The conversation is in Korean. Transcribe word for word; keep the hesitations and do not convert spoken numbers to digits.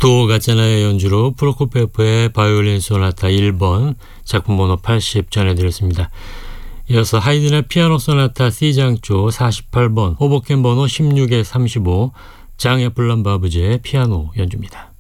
도어 가짜나의 연주로 프로코피예프의 바이올린 소나타 일 번 작품 번호 팔십 전해드렸습니다. 이어서 하이든의 피아노 소나타 C장조 사십팔 번 호보켄 번호 십육에 삼십오 장애플란 바브제의 피아노 연주입니다.